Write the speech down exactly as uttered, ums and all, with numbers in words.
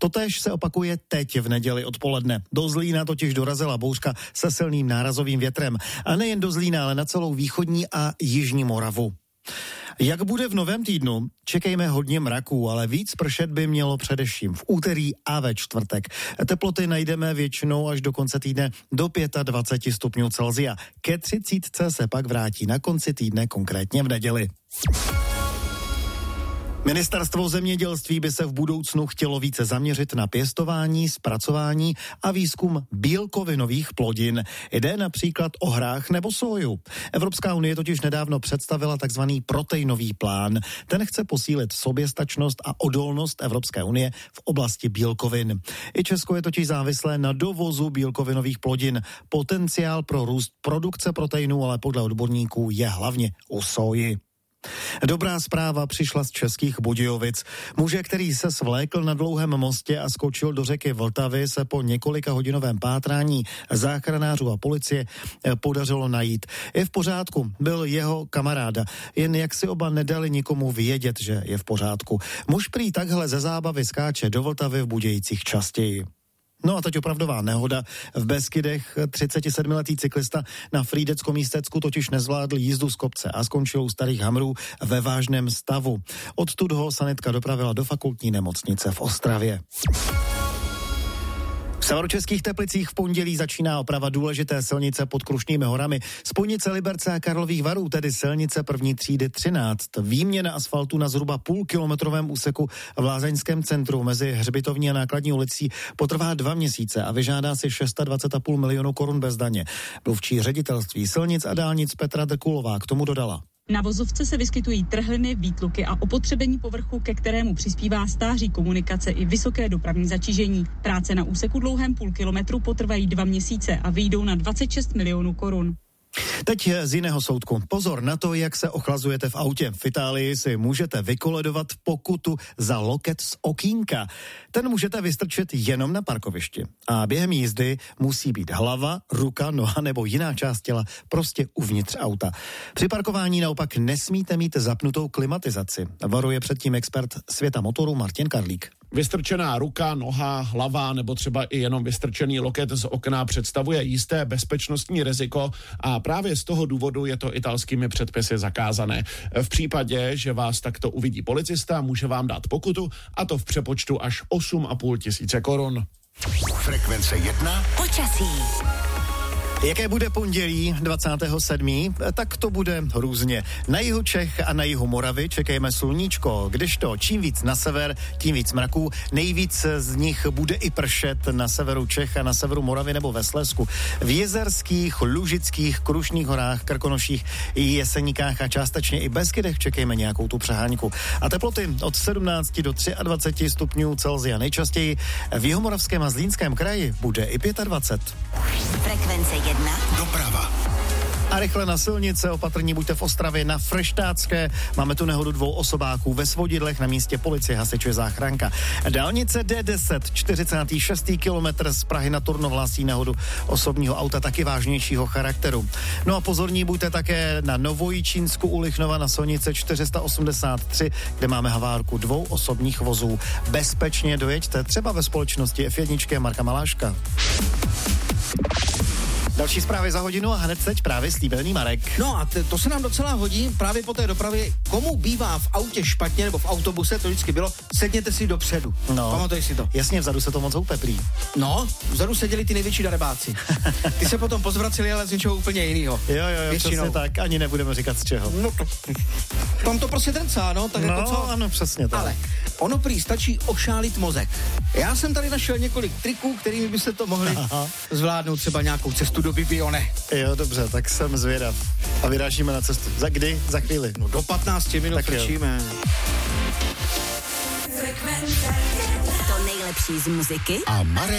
Totéž se opakuje teď v neděli odpoledne. Do Zlína totiž dorazila bouřka se silným nárazovým větrem. A nejen do Zlína, ale na celou východní a jižní Moravu. Jak bude v novém týdnu? Čekejme hodně mraků, ale víc pršet by mělo především v úterý a ve čtvrtek. Teploty najdeme většinou až do konce týdne do dvacet pět stupňů Celsia. Ke třicítce se pak vrátí na konci týdne, konkrétně v neděli. Ministerstvo zemědělství by se v budoucnu chtělo více zaměřit na pěstování, zpracování a výzkum bílkovinových plodin. Jde například o hrách nebo soju. Evropská unie totiž nedávno představila takzvaný proteinový plán. Ten chce posílit soběstačnost a odolnost Evropské unie v oblasti bílkovin. I Česko je totiž závislé na dovozu bílkovinových plodin. Potenciál pro růst produkce proteinů ale podle odborníků je hlavně u soji. Dobrá zpráva přišla z Českých Budějovic. Muže, který se svlékl na Dlouhém mostě a skočil do řeky Vltavy, se po několika hodinovém pátrání záchranářů a policie podařilo najít. Je v pořádku, byl jeho kamaráda, jen jak si oba nedali nikomu vědět, že je v pořádku. Muž prý takhle ze zábavy skáče do Vltavy v Budějcích častěji. No a teď opravdová nehoda. V Beskydech třicetisedmiletý cyklista na Frýdecko-Místecku totiž nezvládl jízdu z kopce a skončil u Starých Hamrů ve vážném stavu. Odtud ho sanitka dopravila do fakultní nemocnice v Ostravě. V severočeských Teplicích v pondělí začíná oprava důležité silnice pod Krušnými horami. Spojnice Liberce a Karlových Varů, tedy silnice první třídy třináct. Výměna asfaltu na zhruba půlkilometrovém úseku v Lázeňském centru mezi Hřbitovní a Nákladní ulicí potrvá dva měsíce a vyžádá si dvacet šest a půl milionu korun bez daně. Mluvčí ředitelství silnic a dálnic Petra Drkulová k tomu dodala. Na vozovce se vyskytují trhliny, výtluky a opotřebení povrchu, ke kterému přispívá stáří komunikace i vysoké dopravní zatížení. Práce na úseku dlouhém půl kilometru potrvají dva měsíce a vyjdou na dvacet šest milionů korun. Teď z jiného soudku. Pozor na to, jak se ochlazujete v autě. V Itálii si můžete vykoledovat pokutu za loket z okýnka. Ten můžete vystrčit jenom na parkovišti. A během jízdy musí být hlava, ruka, noha nebo jiná část těla prostě uvnitř auta. Při parkování naopak nesmíte mít zapnutou klimatizaci. Varuje předtím expert světa motoru Martin Karlík. Vystrčená ruka, noha, hlava nebo třeba i jenom vystrčený loket z okna představuje jisté bezpečnostní riziko a právě z toho důvodu je to italskými předpisy zakázané. V případě, že vás takto uvidí policista, může vám dát pokutu a to v přepočtu až osm a půl tisíce korun. Frekvence jedna. Počasí. Jaké bude pondělí dvacátého sedmého Tak to bude různě. Na jihu Čech a na jihu Moravy čekejme sluníčko, kdežto čím víc na sever, tím víc mraků. Nejvíc z nich bude i pršet na severu Čech a na severu Moravy nebo ve Slezsku. V Jezerských, Lužických, Krušných horách, Krkonoších, Jeseníkách a částečně i Beskydech čekejme nějakou tu přehánku. A teploty od sedmnáct do dvacet tři stupňů Celsia nejčastěji. V Jihomoravském a Zlínském kraji bude i dvacet pět. Frekvence jedna. Doprava. A rychle na silnice, opatrní buďte v Ostravě na Freštácké. Máme tu nehodu dvou osobáků ve Svodidlech, na místě policie, hasiče, záchranka. Dálnice D deset, čtyřicátý šestý kilometr z Prahy na Turnov hlásí nehodu osobního auta taky vážnějšího charakteru. No a pozorní buďte také na Novojičínsku u Lichnova na silnici čtyři sta osmdesát tři, kde máme havárku dvou osobních vozů. Bezpečně dojeďte třeba ve společnosti F jedna Marka Maláška. Další zprávy za hodinu a hned teď právě slíbený Marek. No a t- to se nám docela hodí právě po té dopravě. Komu bývá v autě špatně, nebo v autobuse, to vždycky bylo, sedněte si dopředu. No. Pamatuješ si to? Jasně, vzadu se to moc houpeplí. No, vzadu seděli ty největší darebáci. Ty se potom pozvraceli, ale z něčeho úplně jiného. Jo, jo, jo, přesně tak, ani nebudeme říkat z čeho. No to, tam to prostě drncá, no, tak no, jako co? ano, přesně tak. Ale ono prý stačí ošálit mozek. Já jsem tady našel několik triků, kterými byste to mohli Aha. zvládnout, třeba nějakou cestu do Bibione. Jo, dobře, tak jsem zvědav. A vyrážíme na cestu. Za kdy? Za chvíli. No do patnácti minut frčíme. To nejlepší z muziky A Marek